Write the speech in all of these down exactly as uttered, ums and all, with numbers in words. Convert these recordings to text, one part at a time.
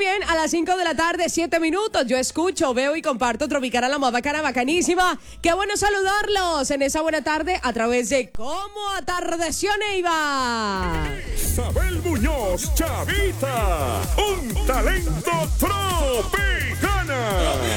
bien, a las cinco de la tarde, siete minutos. Yo escucho, veo y comparto Tropicana, la más bacana, bacanísima. Qué bueno saludarlos en esa buena tarde a través de Cómo Atardeció Neiva. Isabel Muñoz, Chavita, un talento tropicana.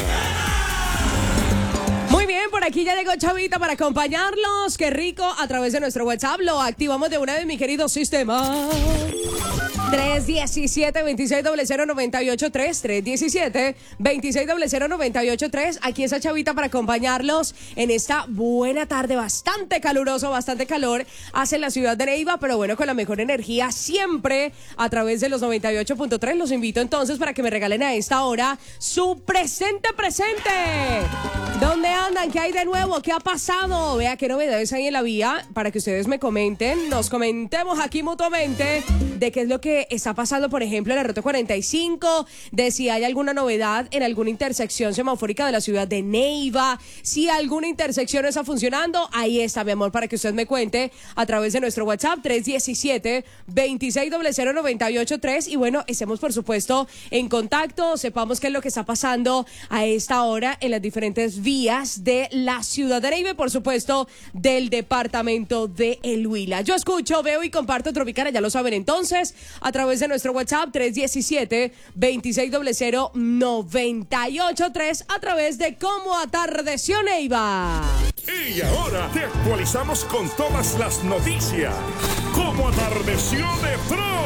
Muy bien, por aquí ya llegó Chavita para acompañarlos. Qué rico, a través de nuestro WhatsApp lo activamos de una de mi querido sistema. tres diecisiete, veintiséis cero cero, noventa y ocho tres, tres diecisiete, veintiséis cero cero, noventa y ocho tres. Aquí está Chavita para acompañarlos en esta buena tarde, bastante caluroso, bastante calor hace en la ciudad de Neiva, pero bueno, con la mejor energía siempre a través de los noventa y ocho punto tres. Los invito entonces para que me regalen a esta hora su presente presente. ¿Dónde andan? ¿Qué hay de nuevo? ¿Qué ha pasado? Vea qué novedades hay en la vía para que ustedes me comenten, nos comentemos aquí mutuamente de qué es lo que está pasando, por ejemplo, en la ruta cuarenta y cinco, de si hay alguna novedad en alguna intersección semafórica de la ciudad de Neiva, si alguna intersección está funcionando. Ahí está, mi amor, para que usted me cuente a través de nuestro WhatsApp tres diecisiete, veintiséis cero cero, noventa y ocho tres. Y bueno, estemos por supuesto en contacto, sepamos qué es lo que está pasando a esta hora en las diferentes vías de la ciudad de Neiva y por supuesto del departamento de El Huila. Yo escucho, veo y comparto Tropicana, ya lo saben entonces, a través de nuestro WhatsApp tres diecisiete, veintiséis cero cero, noventa y ocho tres, a través de Cómo Atardeció Neiva. Y ahora te actualizamos con todas las noticias. Cómo atardeció de Pro.